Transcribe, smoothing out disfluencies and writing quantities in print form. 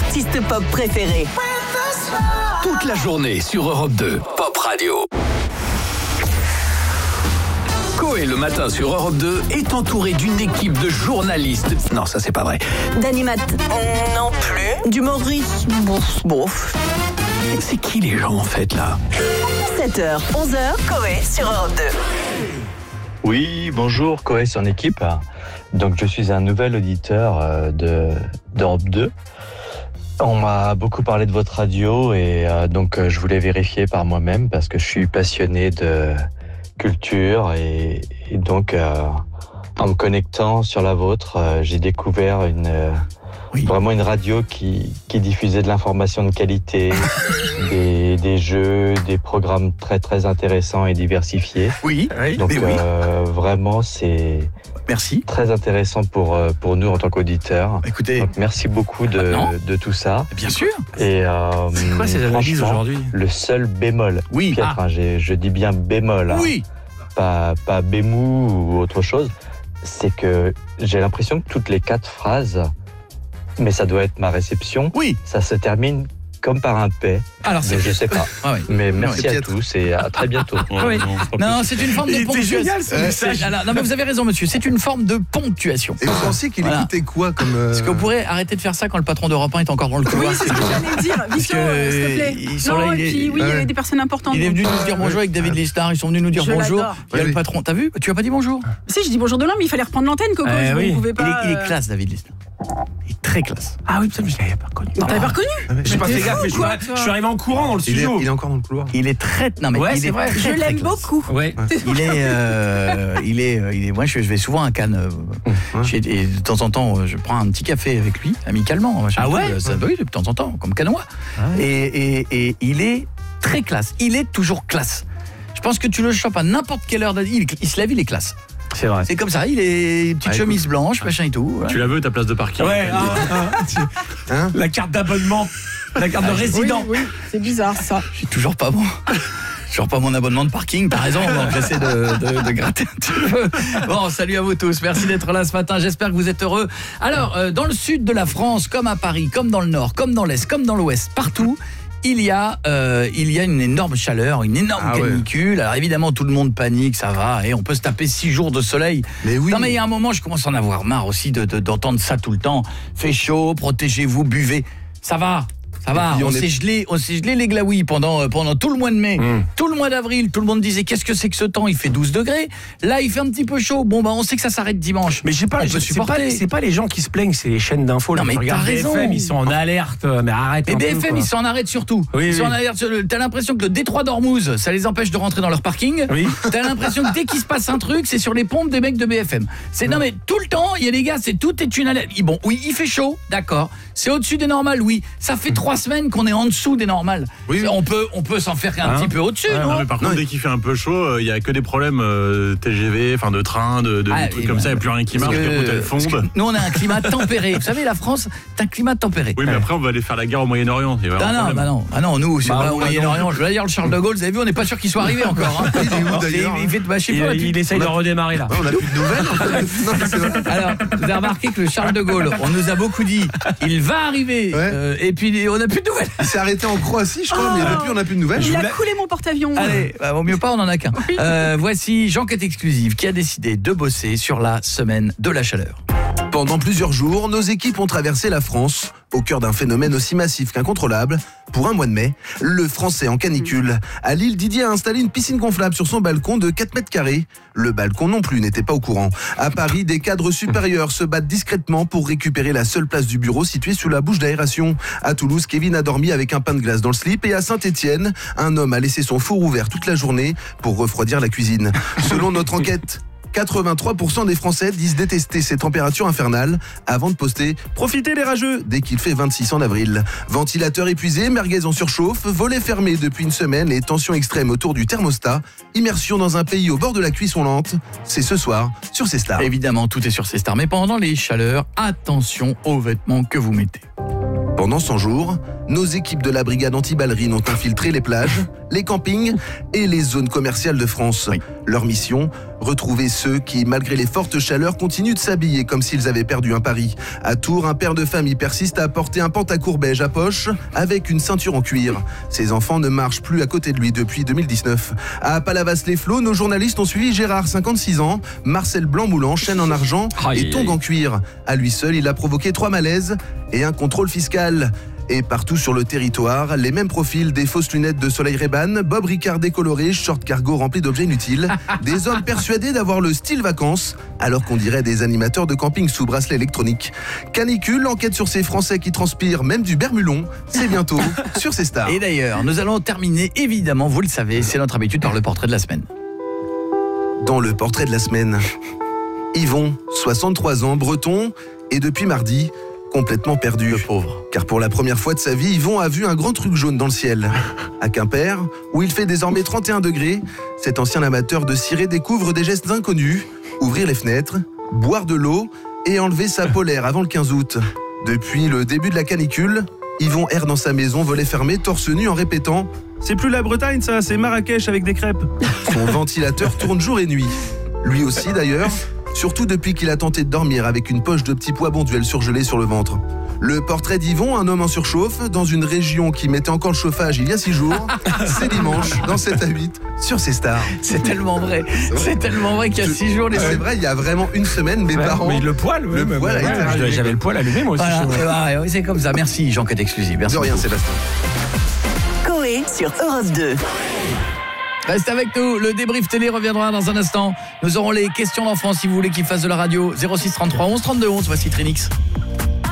artistes pop préférés. Toute la journée sur Europe 2, Pop Radio. Coé le matin sur Europe 2 est entouré d'une équipe de journalistes. Non, ça c'est pas vrai. D'animateurs. Non plus. D'humoristes. Bof. C'est qui les gens en fait là? 7h, 11h, Coé sur Europe 2. Oui, bonjour, Coé son équipe. Donc je suis un nouvel auditeur d'Europe 2. On m'a beaucoup parlé de votre radio et donc je voulais vérifier par moi-même parce que je suis passionné de culture et donc en me connectant sur la vôtre, j'ai découvert vraiment une radio qui diffusait de l'information de qualité, des jeux, des programmes très très intéressants et diversifiés. Oui. Donc vraiment c'est très intéressant pour nous en tant qu'auditeurs. Écoutez, donc, merci beaucoup de tout ça. Bien sûr. Et c'est quoi ces analyses aujourd'hui? Le seul bémol, oui, Piètre, je dis bien bémol, oui, pas bémou ou autre chose, c'est que j'ai l'impression que toutes les 4 phrases, mais ça doit être ma réception, oui, ça se termine comme par un paix. Alors c'est je sais pas. Ah oui. Mais merci à tous et à très bientôt. Oui. Non, c'est une forme de ponctuation. Génial, ce message. Non, mais vous avez raison, monsieur. C'est une forme de ponctuation. Et vous pensiez qu'il écoutait quoi comme Est-ce que vous pourrez arrêter de faire ça quand le patron d'Europe 1 est encore dans le couloir? Oui, c'est ce que j'allais dire. Vito, s'il te plaît. Ils sont là, et puis oui, il y avait des personnes importantes. Il est venu nous dire bonjour avec David Lisnard. Ils sont venus nous dire bonjour. Il y a le patron. T'as vu? Tu as pas dit bonjour? Si, je dis bonjour de l'homme, mais il fallait reprendre l'antenne, Coco. Oui. Vous pouvez pas. Il est classe, David Lisnard. Il est très classe. Ah oui, putain, mais je l'avais pas reconnu. T'avais pas reconnu? J'ai pas fait gaffe, mais je suis arrivé en courant dans le studio. Il est encore dans le couloir. Il est très. Non, mais Ouais, il c'est est vrai. très, Je très l'aime classe. beaucoup. Ouais. Il est. Moi, je vais souvent à Cannes. Et de temps en temps, je prends un petit café avec lui, amicalement. Ah ouais? Oui, de temps en temps, comme Canois. Et il est très classe. Il est toujours classe. Je pense que tu le chopes à n'importe quelle heure. Il se lève, il est classe. C'est vrai. C'est comme ça, il est petite chemise blanche, machin et tout. Voilà. Tu la veux ta place de parking? Ouais. La carte d'abonnement, la carte de résident. Oui, c'est bizarre ça. J'ai toujours pas bon. Toujours pas mon abonnement de parking, t'as raison, on va essayer de gratter un petit peu. Bon, salut à vous tous, merci d'être là ce matin, j'espère que vous êtes heureux. Alors, dans le sud de la France, comme à Paris, comme dans le nord, comme dans l'est, comme dans l'ouest, partout, il y a une énorme chaleur, une énorme canicule. Ouais. Alors évidemment, tout le monde panique, ça va, et on peut se taper 6 jours de soleil. Mais oui. Non mais il y a un moment, je commence à en avoir marre aussi d'entendre ça tout le temps. Fait chaud, protégez-vous, buvez. Ça va. On s'est gelé les glaouis pendant tout le mois de mai, tout le mois d'avril, tout le monde disait qu'est-ce que c'est que ce temps, il fait 12 degrés. Là, il fait un petit peu chaud. Bon on sait que ça s'arrête dimanche. Mais c'est pas les gens qui se plaignent, c'est les chaînes d'infos. Non mais t'as raison. BFM, ils sont en alerte. Mais arrête. Mais BFM, ils sont en arrête surtout. Ils sont en alerte. T'as l'impression que le détroit d'Ormuz, ça les empêche de rentrer dans leur parking. Oui. T'as l'impression que dès qu'il se passe un truc, c'est sur les pompes des mecs de BFM. Non mais tout le temps, il y a les gars, tout est une alerte. Bon, oui, il fait chaud, d'accord. C'est au-dessus des normales, oui. Ça fait 3 semaines qu'on est en dessous des normales. Oui. On peut s'en faire un petit peu au-dessus, non? Mais par contre, dès qu'il fait un peu chaud, il y a que des problèmes TGV, enfin de train, de trucs comme ça, il n'y a plus rien qui marche, les routes elles fondent. Nous on a un climat tempéré. Vous savez, la France, c'est un climat tempéré. Oui, mais après on va aller faire la guerre au Moyen-Orient. Non, nous, c'est pas au Moyen-Orient. Je veux dire, le Charles de Gaulle, vous avez vu, on n'est pas sûr qu'il soit arrivé encore. Il est où d'ailleurs? Il essaye de redémarrer là. On n'a plus de nouvelles. Alors, vous avez remarqué que le Charles de Gaulle, on nous a beaucoup dit, il va arriver. Et puis on n'a plus de nouvelles. Il s'est arrêté en Croatie, je crois, mais depuis on n'a plus de nouvelles. Il a coulé mon porte-avions. Allez, vaut mieux pas, on en a qu'un. Voici Jean-Quête Exclusive qui a décidé de bosser sur la semaine de la chaleur. Pendant plusieurs jours, nos équipes ont traversé la France, au cœur d'un phénomène aussi massif qu'incontrôlable. Pour un mois de mai, le Français en canicule. À Lille, Didier a installé une piscine gonflable sur son balcon de 4 mètres carrés. Le balcon non plus n'était pas au courant. À Paris, des cadres supérieurs se battent discrètement pour récupérer la seule place du bureau située sous la bouche d'aération. À Toulouse, Kevin a dormi avec un pain de glace dans le slip. Et à Saint-Étienne, un homme a laissé son four ouvert toute la journée pour refroidir la cuisine. Selon notre enquête, 83% des Français disent détester ces températures infernales avant de poster « Profitez les rageux » dès qu'il fait 26 en avril. Ventilateur épuisé, merguez en surchauffe, volets fermés depuis une semaine et tensions extrêmes autour du thermostat. Immersion dans un pays au bord de la cuisson lente. C'est ce soir sur C Stars. Évidemment, tout est sur C Stars. Mais pendant les chaleurs, attention aux vêtements que vous mettez. Pendant 100 jours, nos équipes de la brigade anti-ballerine ont infiltré les plages, les campings et les zones commerciales de France. Oui. Leur mission, retrouver ceux qui, malgré les fortes chaleurs, continuent de s'habiller comme s'ils avaient perdu un pari. À Tours, un père de famille persiste à porter un pantacourt beige à poche avec une ceinture en cuir. Ses enfants ne marchent plus à côté de lui depuis 2019. À Palavas-les-Flots, nos journalistes ont suivi Gérard, 56 ans, Marcel Blanc-Moulant, chaîne en argent et tongs en cuir. À lui seul, il a provoqué 3 malaises et un contrôle fiscal. Et partout sur le territoire, les mêmes profils, des fausses lunettes de soleil Ray-Ban, Bob Ricard décoloré, short cargo rempli d'objets inutiles, des hommes persuadés d'avoir le style vacances, alors qu'on dirait des animateurs de camping sous bracelet électronique. Canicule, enquête sur ces Français qui transpirent même du bermulon, c'est bientôt sur ces stars. Et d'ailleurs, nous allons terminer, évidemment, vous le savez, c'est notre habitude, par le portrait de la semaine. Dans le portrait de la semaine, Yvon, 63 ans, breton, et depuis mardi, complètement perdu. Le pauvre. Car pour la première fois de sa vie, Yvon a vu un grand truc jaune dans le ciel. À Quimper, où il fait désormais 31 degrés, cet ancien amateur de ciré découvre des gestes inconnus, ouvrir les fenêtres, boire de l'eau et enlever sa polaire avant le 15 août. Depuis le début de la canicule, Yvon erre dans sa maison, volet fermé, torse nu en répétant « C'est plus la Bretagne ça, c'est Marrakech avec des crêpes ». Son ventilateur tourne jour et nuit. Lui aussi d'ailleurs, surtout depuis qu'il a tenté de dormir avec une poche de petits pois bonduels surgelés sur le ventre. Le portrait d'Yvon, un homme en surchauffe, dans une région qui mettait encore le chauffage il y a 6 jours. C'est dimanche, dans 7 à 8, sur ces stars. C'est tellement vrai. C'est tellement vrai qu'il y a 6 jours... C'est vrai, il y a vraiment une semaine, mes parents... Mais le poil, poil a été allumé. J'avais le poil allumé, moi aussi. Voilà, c'est comme ça. Merci, Jean-Claude Exclusive. Merci. De rien, Sébastien. Coé sur Europe 2. Reste avec nous, le débrief télé reviendra dans un instant. Nous aurons les questions d'enfants si vous voulez qu'ils fassent de la radio. 06 33 11 32 11, voici Trinix.